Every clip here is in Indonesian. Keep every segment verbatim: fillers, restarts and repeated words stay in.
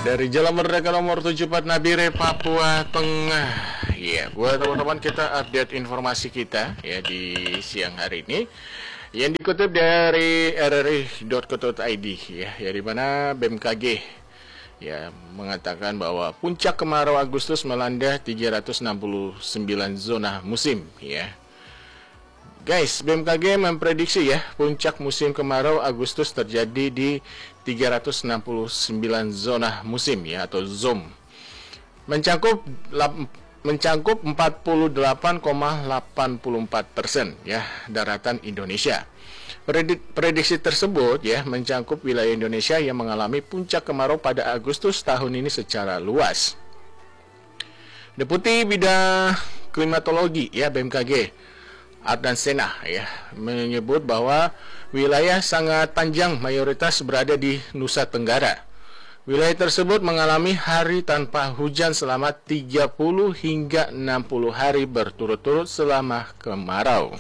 Dari Jalan Merdeka nomor tujuh puluh empat Nabire, Papua Tengah. Ya, buat teman-teman kita update informasi kita ya di siang hari ini yang dikutip dari r r i dot co dot i d ya, ya di mana B M K G ya mengatakan bahwa puncak kemarau Agustus melanda tiga ratus enam puluh sembilan zona musim ya. Guys, B M K G memprediksi ya puncak musim kemarau Agustus terjadi di tiga ratus enam puluh sembilan zona musim ya atau zom. Mencakup mencakup empat puluh delapan koma delapan empat persen ya daratan Indonesia. Prediksi tersebut ya mencakup wilayah Indonesia yang mengalami puncak kemarau pada Agustus tahun ini secara luas. Deputi Bidang Klimatologi ya B M K G Ardansena ya menyebut bahwa wilayah sangat panjang mayoritas berada di Nusa Tenggara. Wilayah tersebut mengalami hari tanpa hujan selama tiga puluh hingga enam puluh hari berturut-turut selama kemarau.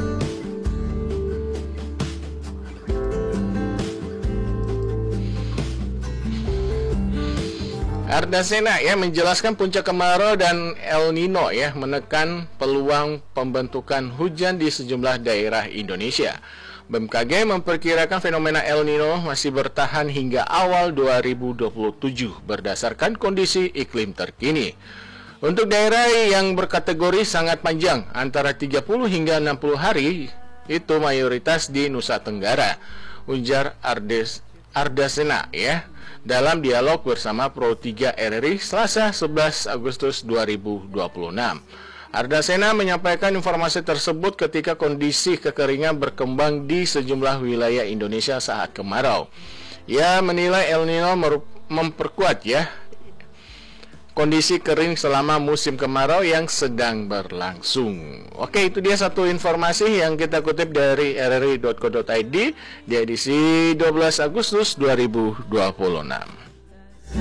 Ardansena ya menjelaskan puncak kemarau dan El Nino ya menekan peluang pembentukan hujan di sejumlah daerah Indonesia. B M K G memperkirakan fenomena El Nino masih bertahan hingga awal dua ribu dua puluh tujuh berdasarkan kondisi iklim terkini. Untuk daerah yang berkategori sangat panjang antara tiga puluh hingga enam puluh hari itu mayoritas di Nusa Tenggara, ujar Ardes Ardansena ya dalam dialog bersama Pro tiga R R I Selasa sebelas Agustus dua ribu dua puluh enam. Ardansena menyampaikan informasi tersebut ketika kondisi kekeringan berkembang di sejumlah wilayah Indonesia saat kemarau. Ia menilai El Nino memperkuat ya kondisi kering selama musim kemarau yang sedang berlangsung. Oke, itu dia satu informasi yang kita kutip dari r r i dot co dot i d di edisi dua belas Agustus dua ribu dua puluh enam.